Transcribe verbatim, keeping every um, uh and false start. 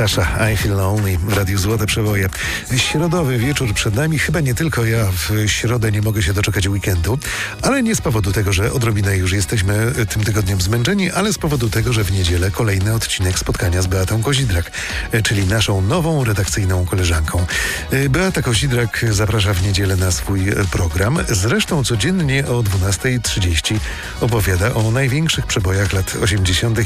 Sasha, I Feel Lonely w Radiu Złote Przeboje. Środowy wieczór przed nami. Chyba nie tylko ja w środę nie mogę się doczekać weekendu, ale nie z powodu tego, że odrobinę już jesteśmy tym tygodniem zmęczeni, ale z powodu tego, że w niedzielę kolejny odcinek spotkania z Beatą Kozidrak, czyli naszą nową redakcyjną koleżanką. Beata Kozidrak zaprasza w niedzielę na swój program. Zresztą codziennie o dwunasta trzydzieści opowiada o największych przebojach lat osiemdziesiątych